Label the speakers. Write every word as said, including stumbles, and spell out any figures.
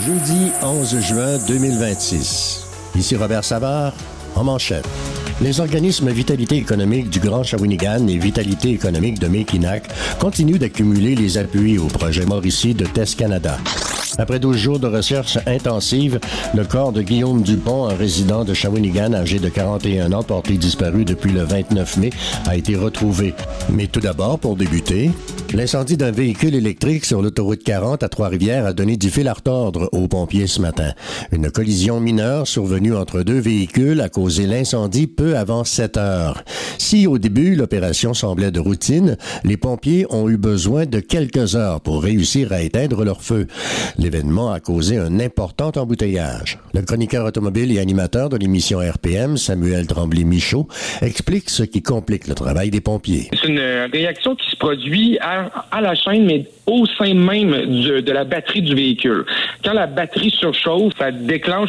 Speaker 1: Jeudi onze juin deux mille vingt-six. Ici Robert Savard, en manchette. Les organismes Vitalité économique du Grand Shawinigan et Vitalité économique de Mackinac continuent d'accumuler les appuis au projet Mauricie de Test Canada. Après douze jours de recherche intensive, le corps de Guillaume Dupont, un résident de Shawinigan âgé de quarante et un ans, porté disparu depuis le vingt-neuf mai, a été retrouvé. Mais tout d'abord, pour débuter, l'incendie d'un véhicule électrique sur l'autoroute quarante à Trois-Rivières a donné du fil à retordre aux pompiers ce matin. Une collision mineure survenue entre deux véhicules a causé l'incendie peu avant sept heures. Si au début l'opération semblait de routine, les pompiers ont eu besoin de quelques heures pour réussir à éteindre leur feu. L'événement a causé un important embouteillage. Le chroniqueur automobile et animateur de l'émission R P M, Samuel Tremblay-Michaud, explique ce qui complique le travail des pompiers.
Speaker 2: C'est une réaction qui se produit à, à la chaîne, mais au sein même du, de la batterie du véhicule. Quand la batterie surchauffe, ça déclenche